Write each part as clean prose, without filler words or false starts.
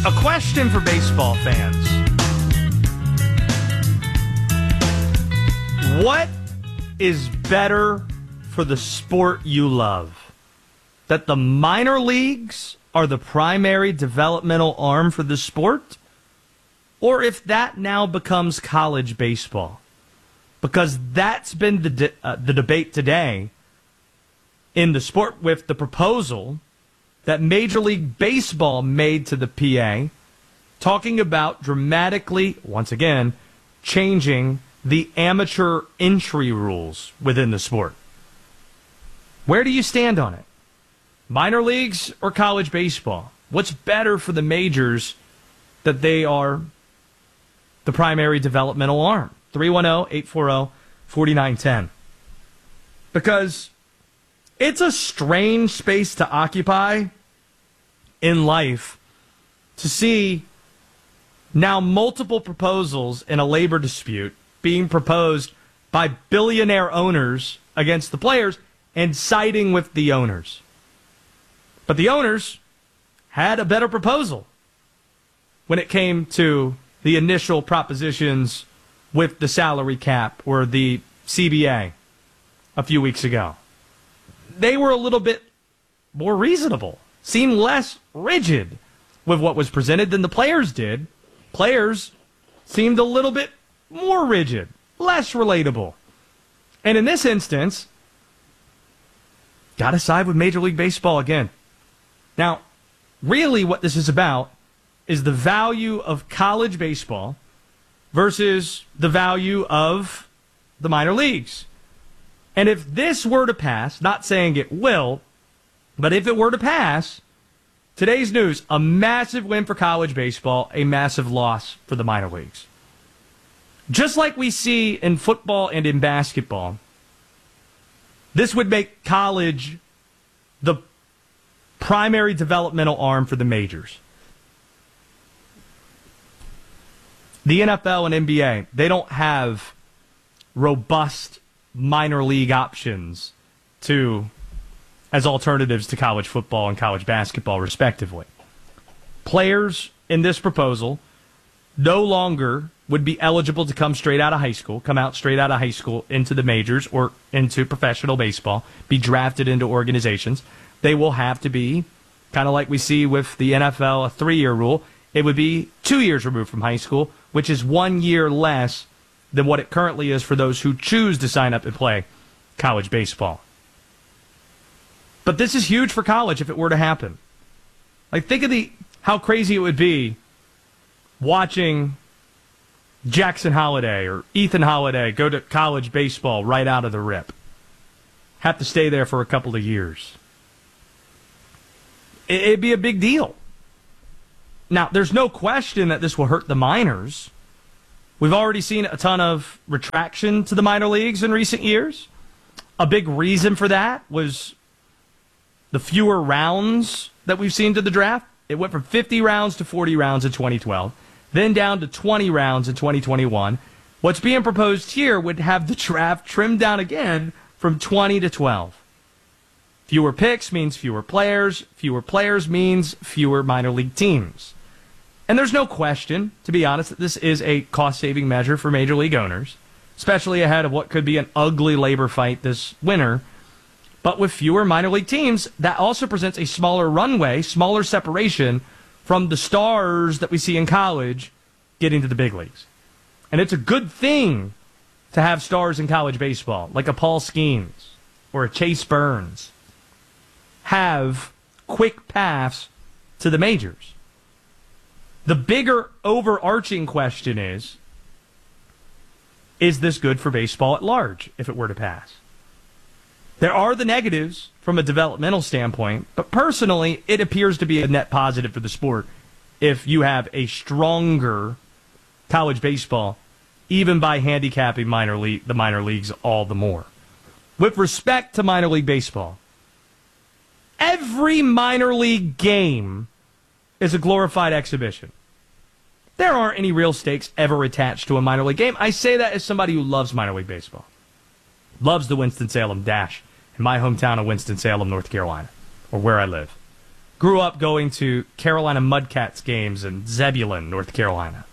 A question for baseball fans. What is better for the sport you love? That the minor leagues are the primary developmental arm for the sport? Or if that now becomes college baseball? Because that's been the debate today in the sport with the proposal that Major League Baseball made to the PA, talking about dramatically, once again, changing the amateur entry rules within the sport. Where do you stand on it? Minor leagues or college baseball? What's better for the majors that they are the primary developmental arm? 310-840-4910. Because it's a strange space to occupy in life to see now multiple proposals in a labor dispute being proposed by billionaire owners against the players and siding with the owners. But the owners had a better proposal when it came to the initial propositions with the salary cap or the CBA a few weeks ago. They were a little bit more reasonable, seemed less rigid with what was presented than the players did. Players seemed a little bit more rigid, less relatable. And in this instance, got to side with Major League Baseball again. Now, really what this is about is the value of college baseball versus the value of the minor leagues. And if this were to pass, not saying it will, but if it were to pass, today's news, a massive win for college baseball, a massive loss for the minor leagues. Just like we see in football and in basketball, this would make college the primary developmental arm for the majors. The NFL and NBA, they don't have robust minor league options as alternatives to college football and college basketball, respectively. Players in this proposal no longer would be eligible to come out straight out of high school into the majors or into professional baseball, be drafted into organizations. They will have to be, kind of like we see with the NFL, a 3-year rule. It would be 2 years removed from high school, which is 1 year less than what it currently is for those who choose to sign up and play college baseball. But this is huge for college if it were to happen. Like, think of how crazy it would be watching Jackson Holliday or Ethan Holliday go to college baseball right out of the rip. Have to stay there for a couple of years. It'd be a big deal. Now, there's no question that this will hurt the minors. We've already seen a ton of retraction to the minor leagues in recent years. A big reason for that was the fewer rounds that we've seen to the draft. It went from 50 rounds to 40 rounds in 2012, then down to 20 rounds in 2021. What's being proposed here would have the draft trimmed down again from 20 to 12. Fewer picks means fewer players. Fewer players means fewer minor league teams. And there's no question, to be honest, that this is a cost-saving measure for major league owners, especially ahead of what could be an ugly labor fight this winter. But with fewer minor league teams, that also presents a smaller runway, smaller separation from the stars that we see in college getting to the big leagues. And it's a good thing to have stars in college baseball, like a Paul Skeens or a Chase Burns, have quick paths to the majors. The bigger overarching question is this good for baseball at large if it were to pass? There are the negatives from a developmental standpoint, but personally, it appears to be a net positive for the sport if you have a stronger college baseball, even by handicapping the minor leagues all the more. With respect to minor league baseball, every minor league game is a glorified exhibition. There aren't any real stakes ever attached to a minor league game. I say that as somebody who loves minor league baseball. Loves the Winston-Salem Dash in my hometown of Winston-Salem, North Carolina, or where I live. grew up going to Carolina Mudcats games in Zebulon, North Carolina.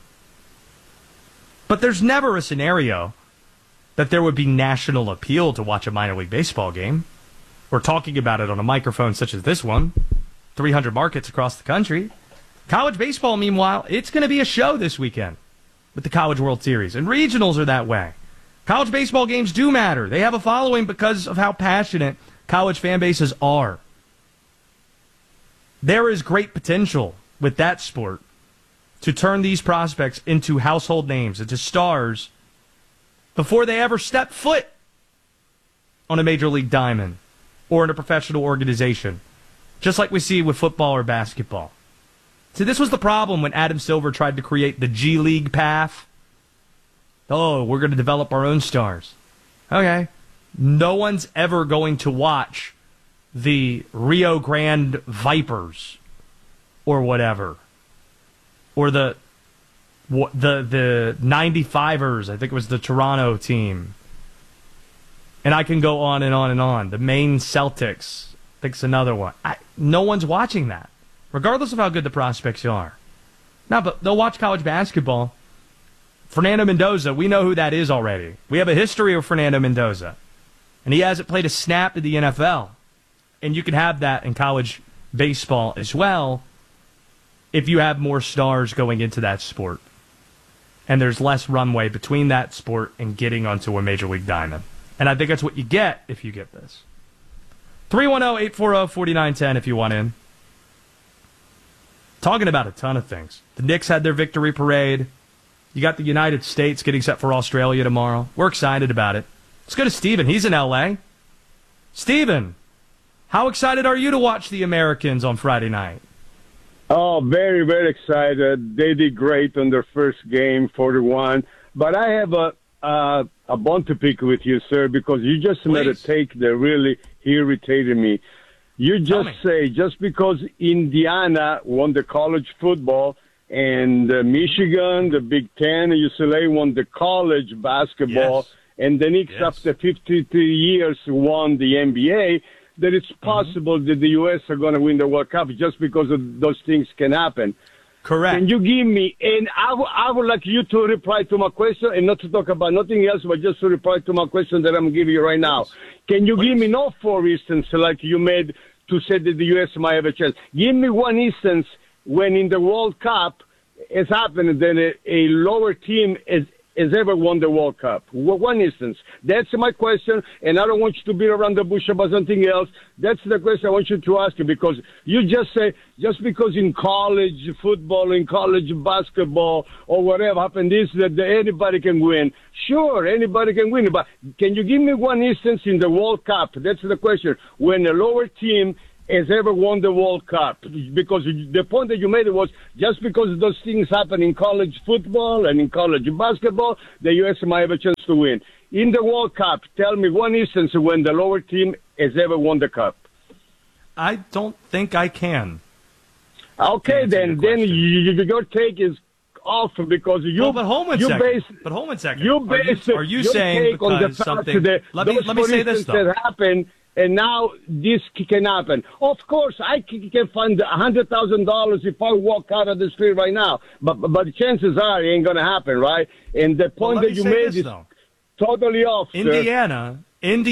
But there's never a scenario that there would be national appeal to watch a minor league baseball game. We're talking about it on a microphone such as this one, 300 markets across the country. College baseball, meanwhile, it's going to be a show this weekend with the College World Series, and regionals are that way. College baseball games do matter. They have a following because of how passionate college fan bases are. There is great potential with that sport to turn these prospects into household names, into stars, before they ever step foot on a major league diamond or in a professional organization, just like we see with football or basketball. See, this was the problem when Adam Silver tried to create the G League path. Oh, we're going to develop our own stars. Okay. No one's ever going to watch the Rio Grande Vipers or whatever. Or the 95ers, I think it was the Toronto team. And I can go on and on and on. The Maine Celtics, I think it's another one. No one's watching that, regardless of how good the prospects are. No, but they'll watch college basketball. Fernando Mendoza, we know who that is already. We have a history of Fernando Mendoza. And he hasn't played a snap in the NFL. And you can have that in college baseball as well if you have more stars going into that sport. And there's less runway between that sport and getting onto a major league diamond. And I think that's what you get if you get this. 310-840-4910 if you want in. Talking about a ton of things. The Knicks had their victory parade. You got the United States getting set for Australia tomorrow. We're excited about it. Let's go to Steven. He's in L.A. Steven, how excited are you to watch the Americans on Friday night? Oh, very, very excited. They did great on their first game, 41. But I have a bone to pick with you, sir, because you just made a take that really irritated me. You just say, just because Indiana won the college football and Michigan, the Big Ten, and UCLA won the college basketball, and the Knicks, after 53 years, won the NBA, that it's possible that the U.S. are going to win the World Cup just because of those things can happen. Correct. Can you give me, and I would like you to reply to my question and not to talk about nothing else, but just to reply to my question that I'm giving you right now. Can you give me no for instance, like you made to say that the U.S. might have a chance? Give me one instance when in the World Cup has happened that a lower team has ever won the World Cup. One instance. That's my question, and I don't want you to beat around the bush about something else. That's the question I want you to ask you, because you just say, just because in college football, in college basketball, or whatever happened is that anybody can win. Sure, anybody can win, but can you give me one instance in the World Cup? That's the question. When a lower team has ever won the World Cup, because the point that you made was just because those things happen in college football and in college basketball, the U.S. might have a chance to win. In the World Cup, tell me one instance when the lower team has ever won the Cup. I don't think I can. Okay, then your take is off because you. Well, but hold one second. Are you saying because something? Let me say this though. That happened. And now this can happen. Of course, I can find $100,000 if I walk out of the street right now. But the chances are it ain't going to happen, right? And the point that you made is totally off, Indiana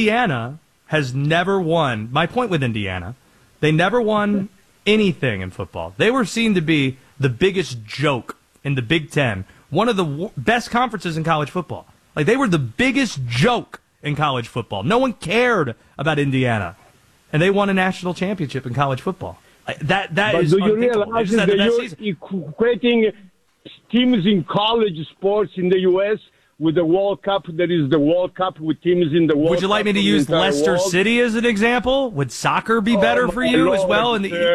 has never won. My point with Indiana, they never won anything in football. They were seen to be the biggest joke in the Big Ten, one of the best conferences in college football. Like, they were the biggest joke in college football. No one cared about Indiana, and they won a national championship in college football. That is do you realize that you're equating teams in college sports in the U.S. with the World Cup? That is the World Cup with teams in the World Cup. Would you like me to use Leicester City as an example? Would soccer be better for you as well?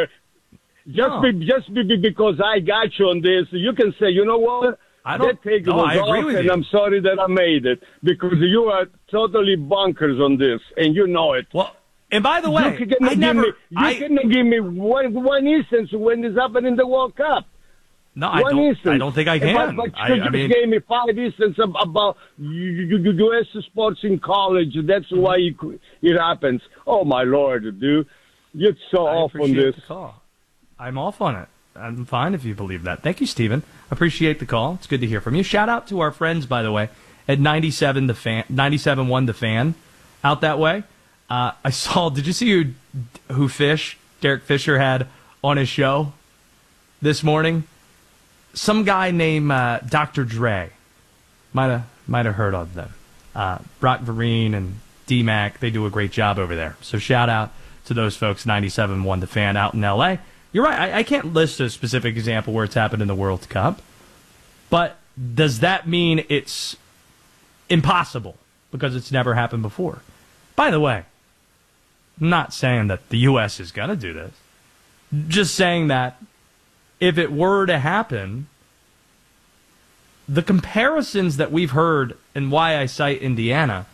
Just because I got you on this, you can say, you know what? I agree with you. I'm sorry that I made it, because you are totally bonkers on this, and you know it. Well, and by the way, you cannot give me one instance when this happened in the World Cup. No, I don't think I can. But you just gave me 5 instances about U.S. sports in college. That's why it happens. Oh, my Lord, dude. You're so I off on appreciate this. the call. I'm off on it. I'm fine if you believe that. Thank you, Steven. Appreciate the call. It's good to hear from you. Shout out to our friends, by the way, at 97 the fan, 97.1 The Fan, out that way. I saw. Did you see who Derek Fisher had on his show this morning? Some guy named Dr. Dre. Might have heard of them. Brock Vereen and D-Mac, they do a great job over there. So shout out to those folks, 97.1 The Fan out in L.A. You're right, I can't list a specific example where it's happened in the World Cup, but does that mean it's impossible because it's never happened before? By the way, I'm not saying that the U.S. is going to do this. Just saying that if it were to happen, the comparisons that we've heard and why I cite Indiana,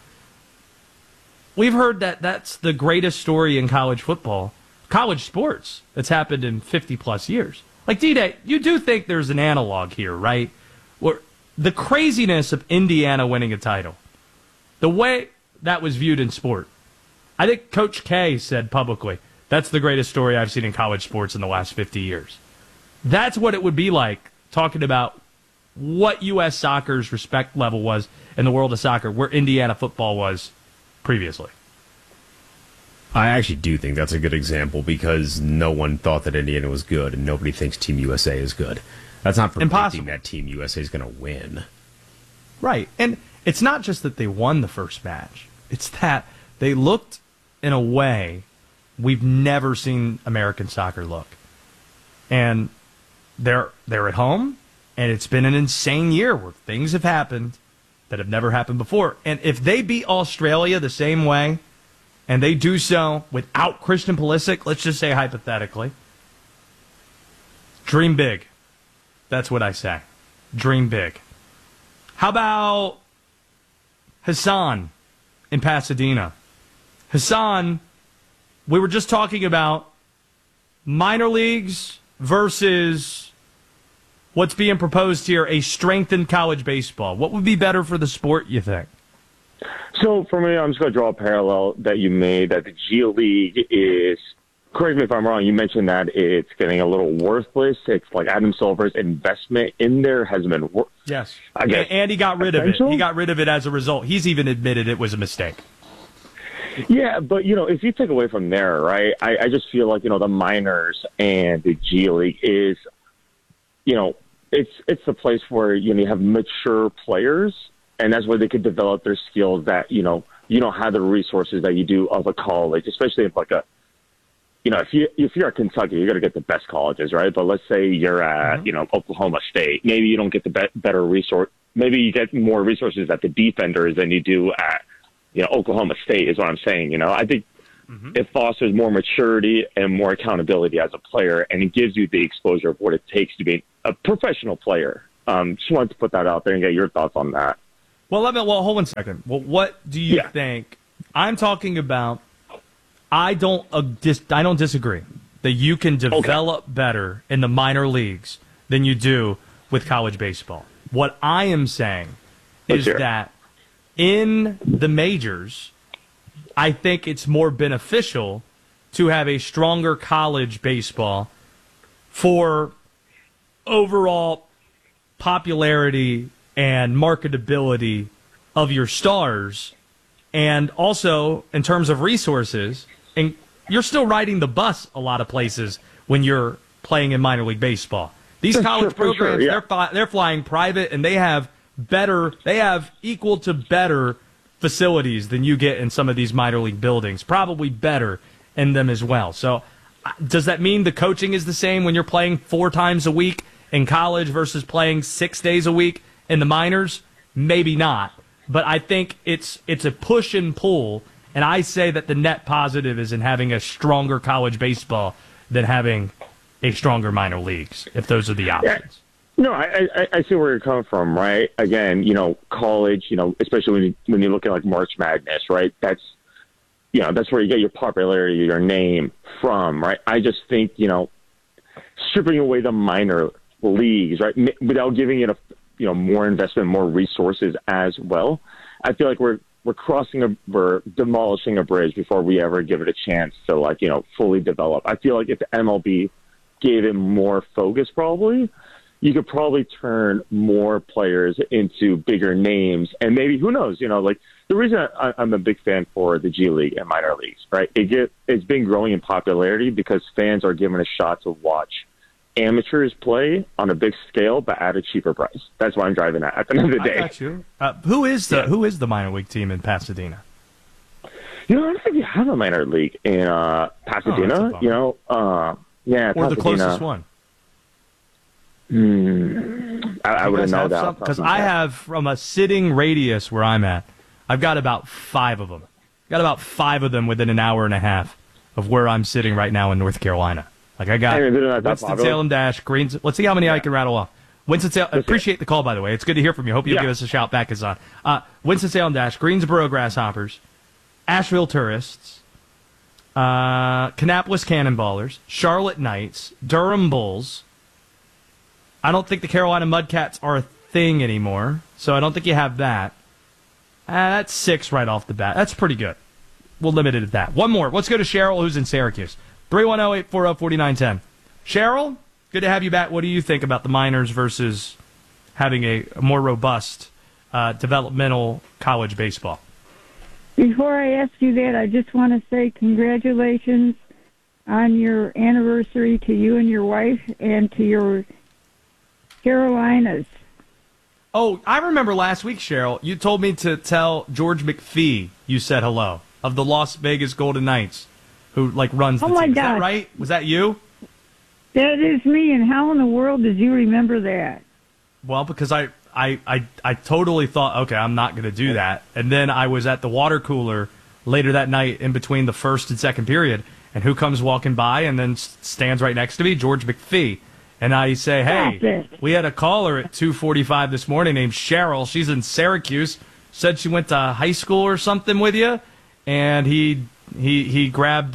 we've heard that that's the greatest story in college football, college sports, that's happened in 50-plus years. Like, D-Day, you do think there's an analog here, right? Where the craziness of Indiana winning a title, the way that was viewed in sport. I think Coach K said publicly, that's the greatest story I've seen in college sports in the last 50 years. That's what it would be like talking about what U.S. soccer's respect level was in the world of soccer, where Indiana football was previously. I actually do think that's a good example because no one thought that Indiana was good, and nobody thinks Team USA is good. That's not predicting that Team USA is going to win. Right. And it's not just that they won the first match. It's that they looked in a way we've never seen American soccer look. And they're at home, and it's been an insane year where things have happened that have never happened before. And if they beat Australia the same way, and they do so without Christian Pulisic, let's just say hypothetically, dream big. That's what I say. Dream big. How about Hassan in Pasadena? Hassan, we were just talking about minor leagues versus what's being proposed here, a strengthened college baseball. What would be better for the sport, you think? So for me, I'm just going to draw a parallel that you made, that the G League is, correct me if I'm wrong, you mentioned that it's getting a little worthless. It's like Adam Silver's investment in there has been Yes. I guess. And he got rid of it. He got rid of it as a result. He's even admitted it was a mistake. Yeah, but, if you take away from there, right, I just feel like, the minors and the G League is, it's the place where, you have mature players, and that's where they could develop their skills that, you don't have the resources that you do of a college, especially if like if you're at Kentucky, you're going to get the best colleges, right? But let's say you're at, Oklahoma State. Maybe you don't get the better resource. Maybe you get more resources at the defenders than you do at, Oklahoma State is what I'm saying. I think it fosters more maturity and more accountability as a player, and it gives you the exposure of what it takes to be a professional player. Just wanted to put that out there and get your thoughts on that. Well, hold one second. Well, what do you think? I'm talking about. I don't disagree that you can develop better in the minor leagues than you do with college baseball. What I am saying is that in the majors, I think it's more beneficial to have a stronger college baseball for overall popularity and marketability of your stars, and also in terms of resources. And you're still riding the bus a lot of places when you're playing in minor league baseball. These college programs, they're flying private, and they have equal to better facilities than you get in some of these minor league buildings, probably better in them as well. So does that mean the coaching is the same when you're playing 4 times a week in college versus playing 6 days a week in the minors? Maybe not. But I think it's a push and pull, and I say that the net positive is in having a stronger college baseball than having a stronger minor leagues, if those are the options. No, I see where you're coming from, right? Again, college, especially when you look at like March Madness, right? That's where you get your popularity, your name from, right? I just think, stripping away the minor leagues, right, without giving it more investment, more resources as well. I feel like we're we're demolishing a bridge before we ever give it a chance to fully develop. I feel like if the MLB gave it more focus, probably you could probably turn more players into bigger names, and maybe, who knows, the reason I'm a big fan for the G League and minor leagues, right? It's been growing in popularity because fans are given a shot to watch amateurs play on a big scale, but at a cheaper price. That's why I'm driving at the end of the day. I got you. Who is the minor league team in Pasadena? I don't think you have a minor league in Pasadena. Or Pasadena. The closest one. I wouldn't know that. Because I have, from a sitting radius where I'm at, I've got about 5 of them. Got about 5 of them within an hour and a half of where I'm sitting right now in North Carolina. Like, I got Winston-Salem Dash, Greens. Let's see how many I can rattle off. Winston-Salem. Appreciate the call, by the way. It's good to hear from you. Hope you'll give us a shout back, Hassan. Winston-Salem Dash, Greensboro Grasshoppers, Asheville Tourists, Kannapolis Cannonballers, Charlotte Knights, Durham Bulls. I don't think the Carolina Mudcats are a thing anymore, so I don't think you have that. That's 6 right off the bat. That's pretty good. We'll limit it at that. One more. Let's go to Cheryl, who's in Syracuse. 310-840-4910. Cheryl, good to have you back. What do you think about the minors versus having a more robust developmental college baseball? Before I ask you that, I just want to say congratulations on your anniversary to you and your wife and to your Carolinas. Oh, I remember last week, Cheryl, you told me to tell George McPhee you said hello, of the Las Vegas Golden Knights, who runs the team. My God. Is God. that right? Was that you? That is me, and how in the world did you remember that? Well, because I totally thought, okay, I'm not going to do that. And then I was at the water cooler later that night in between the first and second period, and who comes walking by and then stands right next to me? George McPhee. And I say, hey, we had a caller at 2:45 this morning named Cheryl. She's in Syracuse. Said she went to high school or something with you. And he grabbed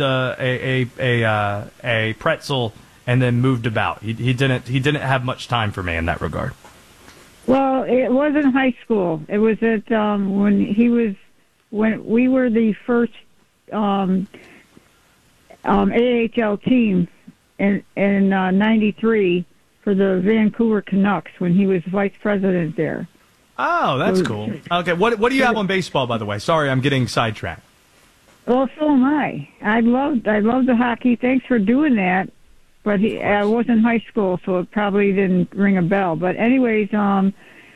a pretzel and then moved about. He didn't have much time for me in that regard. Well, it wasn't high school. It was at when we were the first AHL team in 93 for the Vancouver Canucks when he was vice president there. Oh, that's cool. Okay, what do you have on baseball, by the way? Sorry, I'm getting sidetracked. Well, so am I. I love the hockey. Thanks for doing that. But I was in high school, so it probably didn't ring a bell. But anyways, I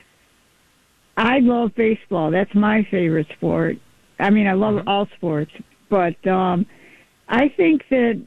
love baseball. That's my favorite sport. I mean, I love all sports, but I think that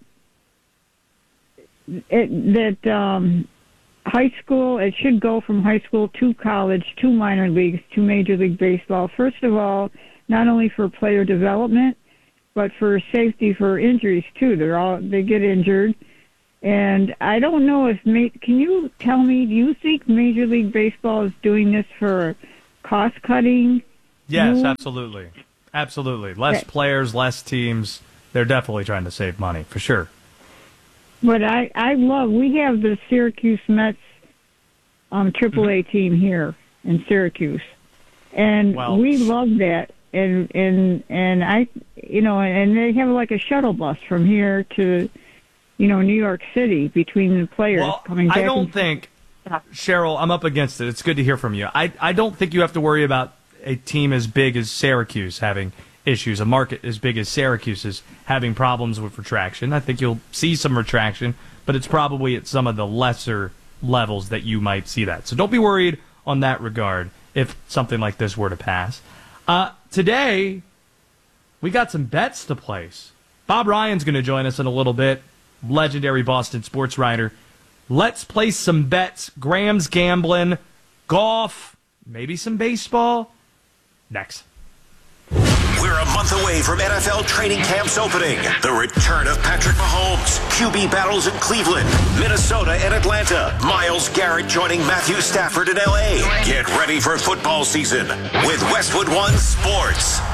high school, it should go from high school to college, to minor leagues, to Major League Baseball. First of all, not only for player development, but for safety for injuries too. They get injured. And I don't know if, can you tell me, do you think Major League Baseball is doing this for cost cutting? Yes, absolutely. Absolutely. Less players, less teams. They're definitely trying to save money, for sure. But we have the Syracuse Mets AAA team here in Syracuse. And we love that. And I, and they have like a shuttle bus from here to, New York City between the players coming back. I don't think, Cheryl, I'm up against it. It's good to hear from you. I don't think you have to worry about a team as big as Syracuse having issues, a market as big as Syracuse's having problems with retraction. I think you'll see some retraction, but it's probably at some of the lesser levels that you might see that. So don't be worried on that regard if something like this were to pass. Today, we got some bets to place. Bob Ryan's going to join us in a little bit. Legendary Boston sports writer. Let's place some bets. Graham's gambling, golf, maybe some baseball. Next. We're a month away from NFL training camps opening. The return of Patrick Mahomes, QB battles in Cleveland, Minnesota, and Atlanta. Myles Garrett joining Matthew Stafford in L.A. Get ready for football season with Westwood One Sports.